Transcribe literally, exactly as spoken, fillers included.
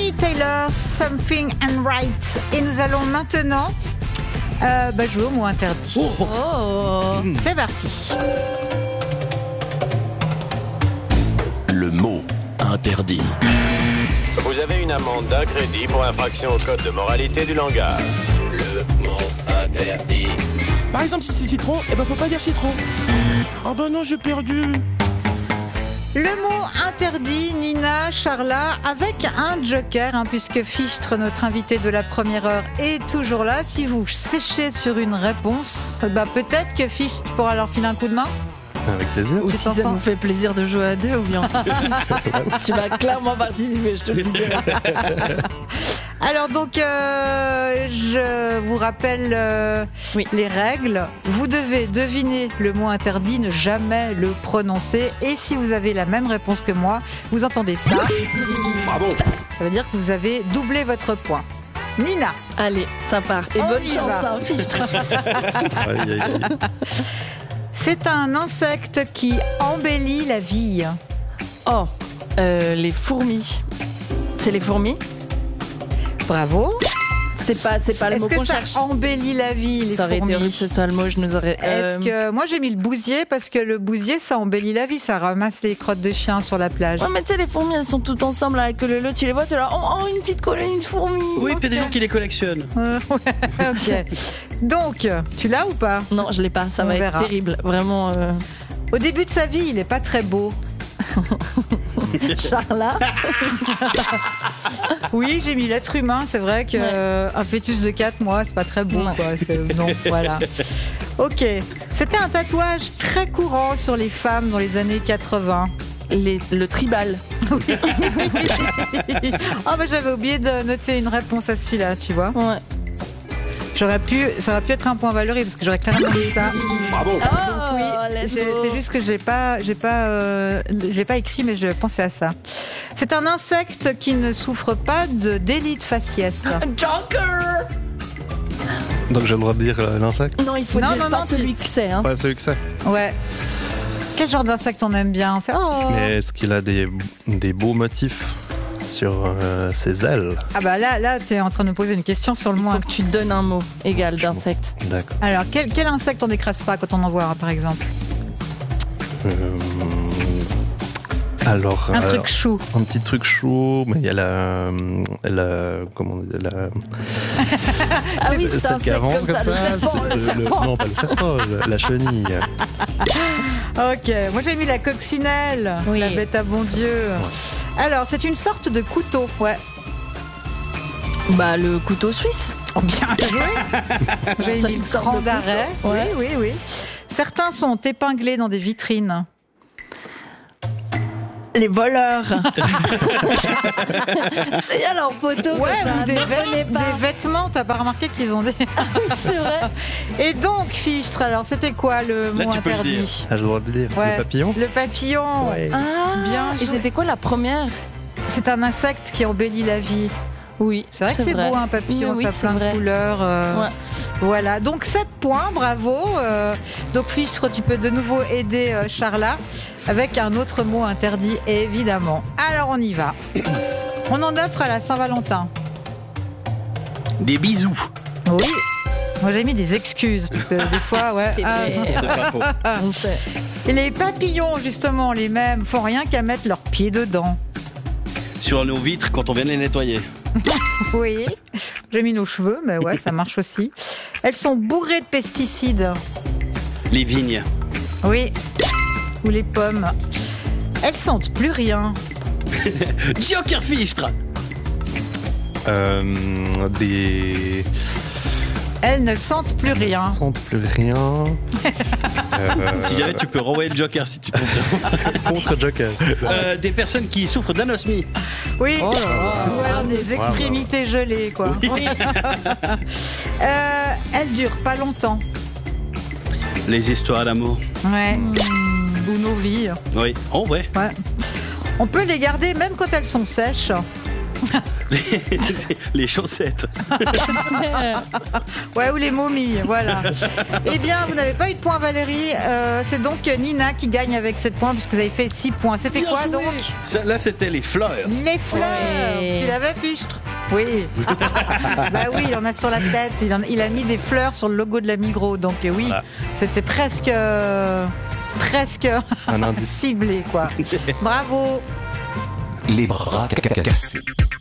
Bonnie Tyler, Something and Right. Et nous allons maintenant euh, bah, jouer au mot interdit. Oh. Oh. C'est parti. Le mot interdit. Vous avez une amende d'un crédit pour infraction au code de moralité du langage. Le mot interdit. Par exemple, si c'est citron, eh ben faut pas dire citron. Oh ben non, j'ai perdu. Le mot interdit, Nina, Charla, avec un joker, hein, puisque Fichtre, notre invité de la première heure, est toujours là. Si vous séchez sur une réponse, bah peut-être que Fichtre pourra leur filer un coup de main. Avec plaisir. Ou si ça nous fait plaisir de jouer à deux, ou bien. Tu vas clairement participer, je te le dis. Alors donc, euh, je vous rappelle euh, Oui. les règles. Vous devez deviner le mot interdit, ne jamais le prononcer. Et si vous avez la même réponse que moi, vous entendez ça. Bravo. Ça veut dire que vous avez doublé votre point. Nina. Allez, ça part. Et On bonne y chance, va. hein, Fichtre. Aïe, aïe, aïe. C'est un insecte qui embellit la vie. Oh, euh, les fourmis. C'est les fourmis? Bravo. C'est pas, c'est pas le Est-ce mot que qu'on ça cherche. embellit la vie, les Ça aurait été fourmis? horrible que ce soit le mot, je nous aurais. Est-ce euh, que moi j'ai mis le bousier parce que le bousier ça embellit la vie, ça ramasse les crottes de chiens sur la plage. Ouais, mais tu sais, les fourmis, elles sont toutes ensemble là, avec le lot, tu les vois, tu es là, oh, oh, une petite colonie de fourmis. Oui, puis il y a des gens qui les collectionnent. Euh, ouais, ok. Donc, tu l'as ou pas? Non, je l'ai pas, ça On va verra. être terrible. Vraiment. Euh... Au début de sa vie, il est pas très beau. Charla. Oui, j'ai mis l'être humain. C'est vrai qu'un Ouais. fœtus de quatre mois, c'est pas très beau. Non. Quoi. C'est- Non, voilà. Ok. C'était un tatouage très courant sur les femmes dans les années quatre-vingts. Les, le tribal. Ah bah j'avais oublié de noter une réponse à celui-là, tu vois. Ouais. J'aurais pu, ça aurait pu être un point valoré parce que j'aurais clairement dit ça. Bravo. Oh, Oui, let's j'ai- go. c'est juste que j'ai pas, j'ai pas, euh, j'ai pas écrit, mais je pensais à ça. C'est un insecte qui ne souffre pas de délit de faciès. Joker. Donc j'ai le droit de dire euh, l'insecte. Non, il faut Non, dire non, pas non, tu- celui que c'est. Hein. Pas celui que c'est. Ouais. Quel genre d'insecte on aime bien? On fait oh. Mais est-ce qu'il a des, des beaux motifs sur euh, ses ailes? Ah bah là, là, t'es en train de me poser une question sur le Il mot. faut que tu donnes un mot égal d'insecte. D'accord. Alors quel, quel insecte on n'écrase pas quand on en voit un, par exemple? Euh, alors, Un alors, truc chou. un petit truc chaud, mais il y a la, la comment on dit, la, Ah oui, c'est- c'est un celle qui insecte avance comme ça, ça. le serpent, c'est le serpent. non, pas le serpent, le- la chenille. Ok, moi j'ai mis la coccinelle, Oui. la bête à bon Dieu. Alors c'est une sorte de couteau, ouais. Bah, le couteau suisse. Oh, bien joué. J'ai Ça, mis une le sorte cran de d'arrêt. couteau. Ouais. Oui, oui, oui. Certains sont épinglés dans des vitrines. Les voleurs. C'est alors photo. Ouais, comme ça, ou des, ne vêt- venez pas. des vêtements, t'as pas remarqué qu'ils ont des... C'est vrai. Et donc, Fichtre, alors c'était quoi le Là, mot tu peux le interdit? dire. Ah, j'ai le droit de dire. Ouais. Le papillon. Le papillon. Ouais. Ah, Bien et joué. c'était quoi la première? C'est un insecte qui embellit la vie. Oui. C'est vrai que c'est beau un papillon, Oui, oui, ça c'est a plein vrai. de couleurs. euh, Ouais. Voilà, donc sept points, bravo. Euh, donc Fichtre, tu peux de nouveau aider euh, Charla avec un autre mot interdit, évidemment. Alors on y va. On en offre à la Saint-Valentin. Des bisous. Oui. Moi j'ai mis des excuses parce que des fois, ouais. C'est ah, vrai. C'est pas faux. On sait. Et les papillons, justement, les mêmes, font rien qu'à mettre leurs pieds dedans. Sur nos vitres quand on vient de les nettoyer. Oui. J'ai mis nos cheveux, mais ouais, ça marche aussi. Elles sont bourrées de pesticides. Les vignes. Oui. Ou les pommes. Elles sentent plus rien. Joker Fichtre. Euh, des. Elles ne sentent plus rien. Ils sentent plus rien. Euh, Si jamais tu peux renvoyer le Joker si tu tombes bien. contre Joker. Euh, des personnes qui souffrent d'anosmie. Oui. Oh là là. Ou alors des extrémités gelées, quoi. Euh, elles durent pas longtemps. Les histoires d'amour. Ouais. Ou nos vies. Oui, en vrai. Ouais. On peut les garder même quand elles sont sèches. les, les chaussettes. Ouais, ou les momies, voilà. Eh bien, vous n'avez pas eu de points, Valérie. Euh, c'est donc Nina qui gagne avec sept points, puisque vous avez fait six points. C'était Bien quoi joué. donc? Ça, là, c'était les fleurs. Les fleurs. Ouais. Tu l'avais, Fichtre? Oui. Bah oui, il en a sur la tête. Il, en- il a mis des fleurs sur le logo de la Migros. Donc euh, oui, Voilà. c'était presque, euh, presque Un indice. ciblé, quoi. Bravo. Les bras ca- ca- cassés.